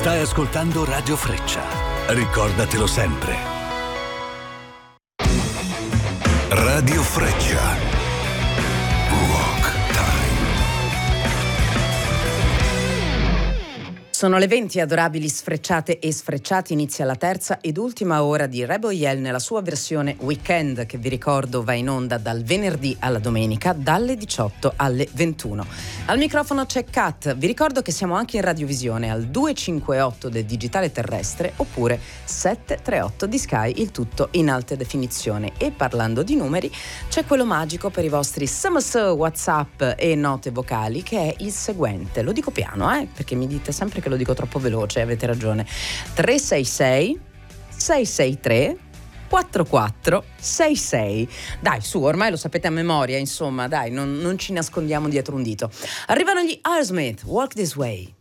Stai ascoltando Radio Freccia. Ricordatelo sempre. Radio Freccia. Rock Time. Sono le 20, adorabili sfrecciate e sfrecciati. Inizia la terza ed ultima ora di Rebel Yell nella sua versione weekend, che vi ricordo va in onda dal venerdì alla domenica dalle 18 alle 21. Al microfono c'è Kat. Vi ricordo che siamo anche in radiovisione al 258 del digitale terrestre oppure 738 di Sky, il tutto in alta definizione. E parlando di numeri, c'è quello magico per i vostri SMS, WhatsApp e note vocali, che è il seguente. Lo dico piano, perché mi dite sempre che lo dico troppo veloce, avete ragione. 366 663 4466. Dai, su, ormai lo sapete a memoria, insomma, dai, non ci nascondiamo dietro un dito. Arrivano gli Aerosmith, Walk This Way.